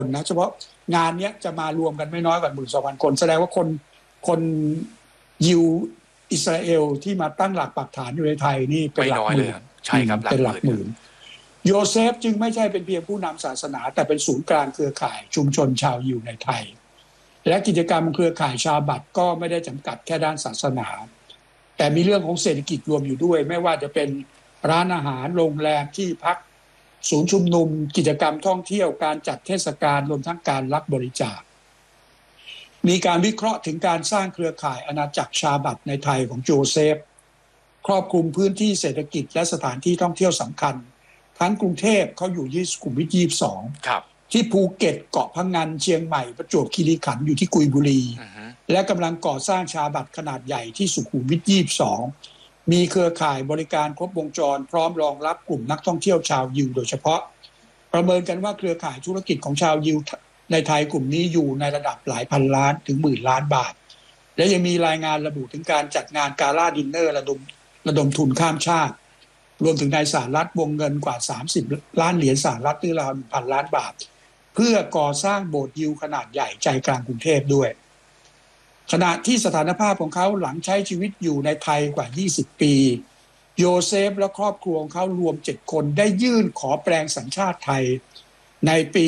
นะเฉพาะงานเนี้ยจะมารวมกันไม่น้อยกว่า12,000 คนแสดงว่าคนยิวอิสราเอลที่มาตั้งหลักปักฐานอยู่ในไทยนี่เป็นหลักหมื่นใช่ครับเป็นหลักหมื่นโยเซฟจึงไม่ใช่เป็นเพียงผู้นำศาสนาแต่เป็นศูนย์กลางเครือข่ายชุมชนชาวยิวในไทยและกิจกรรมเครือข่ายชาบัตก็ไม่ได้จำกัดแค่ด้านศาสนาแต่มีเรื่องของเศรษฐกิจรวมอยู่ด้วยไม่ว่าจะเป็นร้านอาหารโรงแรมที่พักศูนย์ชุมนุมกิจกรรมท่องเที่ยวการจัดเทศกาลรวมทั้งการรับบริจาคมีการวิเคราะห์ถึงการสร้างเครือข่ายอาณาจักรชาบัตในไทยของโจเซฟครอบคลุมพื้นที่เศรษฐกิจและสถานที่ท่องเที่ยวสำคัญทั้งกรุงเทพเขาอยู่ที่สุขุมวิท22 ครับที่ภูเก็ตเกาะพะงันเชียงใหม่ประจวบคีรีขันธ์อยู่ที่กุยบุรีและกำลังก่อสร้างชาบัตขนาดใหญ่ที่สุขุมวิท22มีเครือข่ายบริการครบวงจรพร้อมรองรับกลุ่มนักท่องเที่ยวชาวยิวโดยเฉพาะประเมินกันว่าเครือข่ายธุรกิจของชาวยิวในไทยกลุ่มนี้อยู่ในระดับหลายพันล้านถึงหมื่นล้านบาทและยังมีรายงานระบุถึงการจัดงานกาล่าดินเนอร์ระดมทุนข้ามชาติรวมถึงในสหรัฐวงเงินกว่า30 ล้านเหรียญสหรัฐหรือราว 1,000 ล้านบาทเพื่อก่อสร้างโบสถ์ยิวขนาดใหญ่ใจกลางกรุงเทพด้วยขณะที่สถานภาพของเขาหลังใช้ชีวิตอยู่ในไทยกว่า20 ปีโยเซฟและครอบครัวของเขารวม7 คนได้ยื่นขอแปลงสัญชาติไทยในปี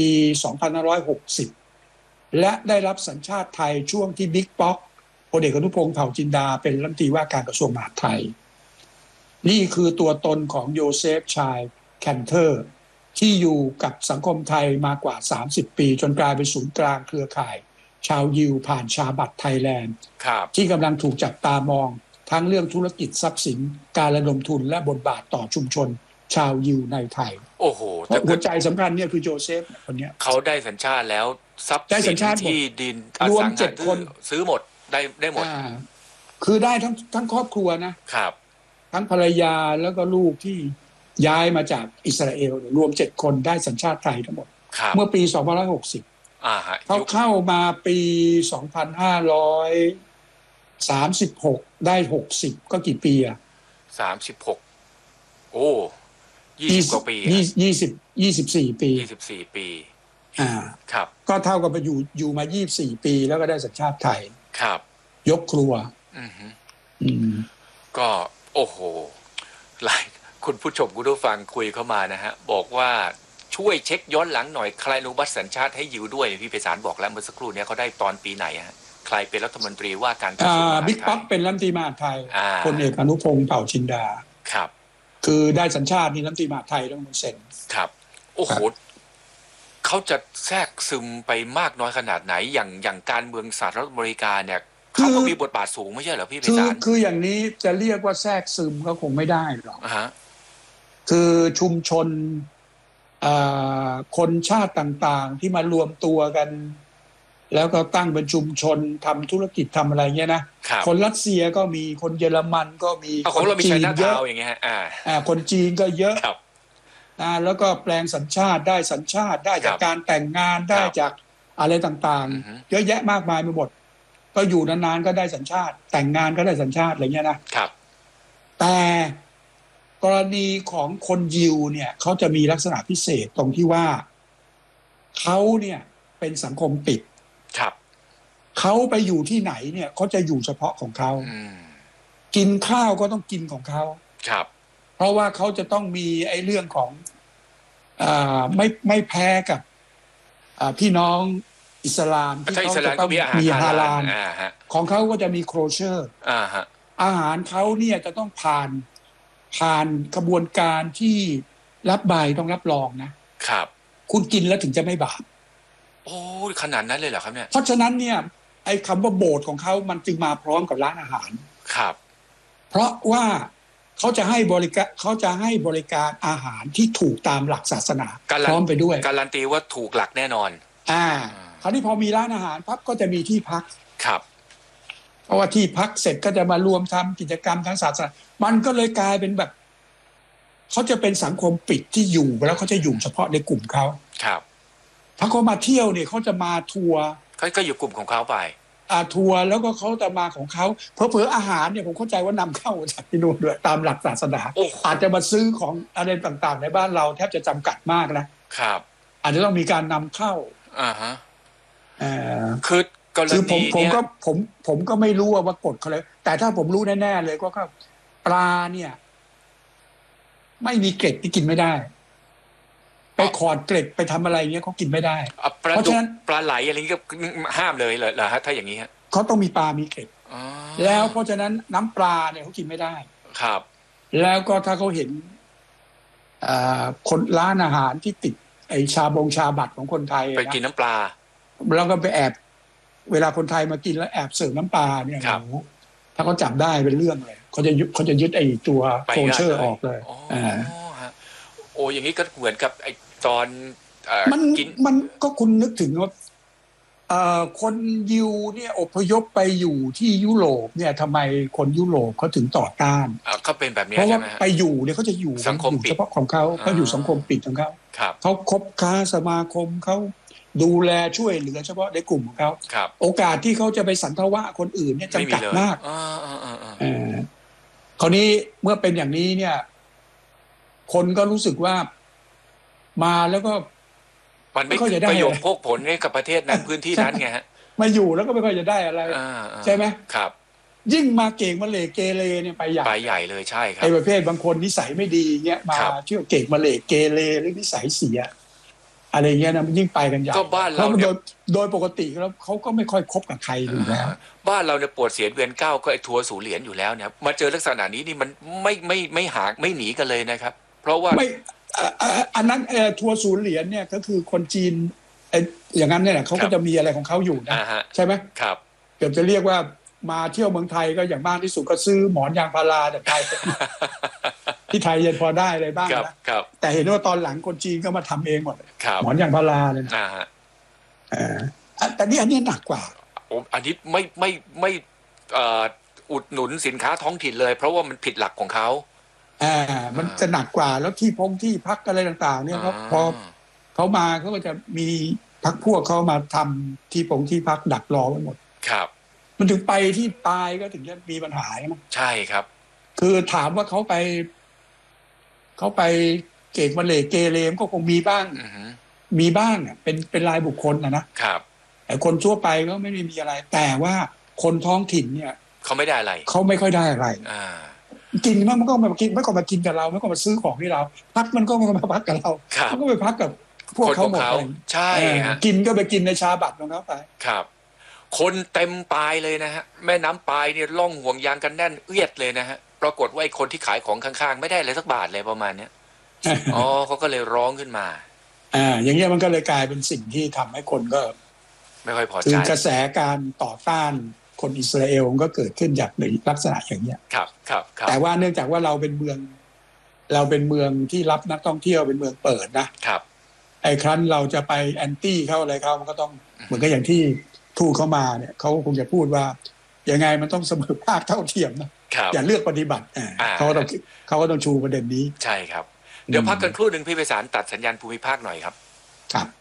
2560และได้รับสัญชาติไทยช่วงที่บิ๊กป๊อกพลเอกอนุพงษ์เผ่าจินดาเป็นรัฐมนตรีว่าการกระทรวงมหาดไทยนี่คือตัวตนของโยเซฟชายแคนเทอร์ที่อยู่กับสังคมไทยมากว่า30 ปีจนกลายเป็นศูนย์กลางเครือข่ายชาวยิวผ่านชาบัตไทยแลนด์ที่กำลังถูกจับตามองทั้งเรื่องธุรกิจทรัพย์สินการระดมทุนและบทบาทต่อชุมชนชาวยิวในไทยโอ้โหหัวใจสำคัญเนี่ยคือโจเซฟคนนี้เขาได้สัญชาติแล้วทรัพย์สินที่ดินรวม7 คนซื้อหมดได้หมดคือได้ทั้งครอบครัวนะครับทั้งภรรยาแล้วก็ลูกที่ย้ายมาจากอิสราเอลรวม7 คนได้สัญชาติไทยทั้งหมดเมื่อปี2560เขาเข้ามาปี2536ได้60ก็กี่ปีอ่ะ 36โอ้20กว่าปี 24 ปี 24 ปีครับก็เท่ากับไปอยู่มา24 ปีแล้วก็ได้สัญชาติไทยครับยกครัวก็โอ้โหหลายคุณผู้ชมคุณผู้ฟังคุยเข้ามานะฮะบอกว่าช่วยเช็คย้อนหลังหน่อยใครอนุมัติสัญชาติให้ยิวด้วยพี่ไพศาลบอกแล้วเมื่อสักครู่นี้เขาได้ตอนปีไหนฮะใครเป็นรัฐมนตรีว่าการกระทรวงมหาดไทยบิ๊กป๊อกเป็นรัฐมนตรีมหาดไทยพลเอกอนุพงษ์เผ่าจินดาครับคือได้สัญชาตินี่รัฐมนตรีมหาดไทยต้องเซ็นครับโอ้โหเขาจะแทรกซึมไปมากน้อยขนาดไหนอย่างการเมืองสหรัฐอเมริกาเนี่ยเขาก็มีบทบาทสูงไม่ใช่เหรอพี่ไพศาลคืออย่างนี้จะเรียกว่าแทรกซึมก็คงไม่ได้หรอกคือชุมชนคนชาติต่างๆที่มารวมตัวกันแล้วก็ตั้งเป็นชุมชนทำธุรกิจทำอะไรเงี้ยนะคนรัสเซียก็มีคนเยอรมันก็มีคนจีนเยอะอย่างเงี้ยคนจีนก็เยอะแล้วก็แปลงสัญชาติได้สัญชาติได้จากการแต่งงานได้จากอะไรต่างๆเยอะแยะมากมายไปหมดก็อยู่นานๆก็ได้สัญชาติแต่งงานก็ได้สัญชาติอะไรเงี้ยนะครับแต่กรณีของคนยิวเนี่ยเขาจะมีลักษณะพิเศษตรงที่ว่าเขาเนี่ยเป็นสังคมปิดครับเขาไปอยู่ที่ไหนเนี่ยเขาจะอยู่เฉพาะของเขากินข้าวก็ต้องกินของเขาครับเพราะว่าเขาจะต้องมีไอ้เรื่องของไม่แพ้กับพี่น้องอิสลามที่เขาจะต้องมีฮาลาลของเขาก็จะมีโคเชอร์อาหารเขาเนี่ยจะต้องผ่านกระบวนการที่รับใบต้องรับรองนะครับคุณกินแล้วถึงจะไม่บาปโอ้ขนาดนั้นเลยเหรอครับเนี่ยเพราะฉะนั้นเนี่ยไอ้คำว่าโบสถ์ของเขามันจึงมาพร้อมกับร้านอาหารครับเพราะว่าเขาจะให้บริการอาหารที่ถูกตามหลักศาสนาพร้อมไปด้วยการันตีว่าถูกหลักแน่นอนคราวนี้พอมีร้านอาหารปั๊บก็จะมีที่พักครับเพราะว่าที่พักเสร็จก็จะมารวมทำกิจกรรมทางศาสนามันก็เลยกลายเป็นแบบเขาจะเป็นสังคมปิดที่อยู่แล้วเขาจะอยู่เฉพาะในกลุ่มเขาครับถ้าเขามาเที่ยวเนี่ยเขาจะมาทัวร์ก็อยู่กลุ่มของเขาไปทัวร์แล้วก็เขาจะมาของเขาเผลอๆอาหารเนี่ยผมเข้าใจว่านำเข้าจากที่นู่นด้วยตามหลักศาสนาอาจจะมาซื้อของอะไรต่างๆในบ้านเราแทบจะจำกัดมากนะครับอาจจะต้องมีการนำเข้าอ่าฮะเอ่อคือกรคือผมณีผมเนี้ยก็ผมก็ไม่รู้ว่ากฎเขาเลยแต่ถ้าผมรู้แน่ๆเลยก็ปลาเนี่ย ไม่มีเกล็ดที่กินไม่ได้ ไปขอดเกล็ดไปทำอะไรเงี้ยเขากินไม่ได้ปลาเพราะดุฉะกนั้นปลาไหลอะไรนี้ก็ห้ามเลยเหรอฮะถ้าอย่างนี้ฮะเขาต้องมีปลามีเกล็ดอ๋อแล้วเพราะฉะนั้นน้ำปลาเนี่ยเขากินไม่ได้ครับแล้วก็ถ้าเขาเห็นคนร้านอาหารที่ติดไอชาบัตรของคนไทยไปกินน้ำปลาแล้วก็ไปแอบเวลาคนไทยมากินแล้วแอบเสิร์ฟน้ำปลาเนี่ยครับโอ้โหถ้าเขาจับได้เป็นเรื่องเลยเขาจะยึดไอตัวไปโคเชอร์ได้เลยออกเลยอ๋อฮะโอ้อย่างนี้ก็เหมือนกับไอ้ตอนกินมันก็คุณนึกถึงว่าคนยิวเนี่ยอพยพไปอยู่ที่ยุโรปเนี่ยทำไมคนยุโรปเขาถึงต่อต้านเขาเป็นแบบนี้เพราะว่าใช่ไหมฮะไปอยู่เนี่ยเขาจะอยู่สังคมปิดเฉพาะของเขาเขาอยู่สังคมปิดของเขาครับเขาคบค้าสมาคมเขาดูแลช่วยเหลือเฉพาะในกลุ่มของเขาครับโอกาสที่เขาจะไปสันทวะคนอื่นเนี่ยไม่จำมีกัดเลยมาก คราวนี้เมื่อเป็นอย่างนี้เนี่ย คนก็รู้สึกว่ามาแล้วก็มันไม่ไม่ค่อยจะได้ประโยชน์พกผลให้กับประเทศนั้นพื้นที่นั้นไงฮะมาอยู่แล้วก็ไม่ค่อยจะได้อะไร ใช่ไหมครับยิ่งมาเก่งมาเหลเกเรเนี่ยไปใหญ่ไปใหญ่เลยใช่ครับไอ้ประเภทบางคนนิสัยไม่ดีเงี้ยมาครับเชื่อเก่งมาเหลเกเรหรือนิสัยเสีย อะไรเงี้ยนะมันยิ่งไปกันใหญ่ก็บ้านเพเราราะเนี่ยโดยปกติแล้วเขาก็ไม่ค่อยคบกับใครอยู่แล้วบ้านเราเนี่ยปวดเสียนเวียนเก้าก็ไอ้ทัวร์ศูนย์เหรียญอยู่แล้วเนี่ยมาเจอลักษณะนี้นี่มันไม่หาไม่หนีกันเลยนะครับ เพราะว่าไม่อันนั้นทัวร์ศูนย์เหรียญเนี่ยก็คือคนจีนอย่างนั้นเนี่ยเขาก็จะมีอะไรของเขาอยู่นะใช่ไหมครับเกือบจะเรียกว่ามาเที่ยวเมืองไทยก็อย่างมากที่สุดก็ซื้อหมอนยางพาราแต่ไทย ที่ไทยยังพอได้อะไรบ้างนะครับ แต่เห็นว่าตอนหลังคนจีนก็มาทำเองหมดครับหมอนยางพาราเลยนะแต่นี่อันนี้หนักกว่าอันนี้ไม่อุดหนุนสินค้าท้องถิ่นเลย เพราะว่ามันผิดหลักของเขามันจะหนักกว่าแล้วที่พักอะไรต่างๆเนี่ยพอเขามาเขาก็จะมีพักพวกเขามาทำที่พักดักรอไว้หมดครับมันถึงไปที่ตายก็ถึงจะมีปัญหาใช่ไหมใช่ครับคือถามว่าเขาไปเก่งมาเหลเกเรก็คงมีบ้างมีบ้างเป็นรายบุคคลนะครับแต่คนทั่วไปก็ไม่ได้มีอะไร แต่ว่าคนท้องถิ่นเนี่ยเขาไม่ได้อะไรเขาไม่ค่อยได้อะไรกินมันก็มากินไม่ก็มากินกับเราไม่ก็มาซื้อของที่เราพักมันก็มาพักกับเรามันก็ไปพักกับพวกเขาหมดเลยใช่ฮะกินก็ไปกินในชาบัตรของเขาไปครับ คนเต็มปายเลยนะฮะแม่น้ำปายเนี่ยล่องห่วงยางกันแน่นเอียดเลยนะฮะปรากฏว่าไอ้คนที่ขายของข้างๆไม่ได้เลยสักบาทเลยประมาณเนี้ยอ๋อเขาก็เลยร้องขึ้นมาอย่างเงี้ยมันก็เลยกลายเป็นสิ่งที่ทำให้คนก็ไม่ค่อยพอใจคือกระแสการต่อต้านคนอิสราเอลก็เกิดขึ้นจากในลักษณะอย่างเนี้ยครับแต่ว่าเนื่องจากว่าเราเป็นเมืองที่รับนักท่องเที่ยวเป็นเมืองเปิดนะครับไอ้ครั้นเราจะไปแอนตี้เข้าอะไรเขามันก็ต้องเหมือนกับอย่างที่ทูตเข้ามาเนี่ยเขาคงจะพูดว่ายังไงมันต้องเสมอภาคเท่าเทียมนะอย่าเลือกปฏิบัติเขาก็ต้องชูประเด็นนี้ใช่ครับเดี๋ยวพักกันครู่หนึ่งพี่ไพศาลตัดสัญญาณภูมิภาคหน่อยครับครับ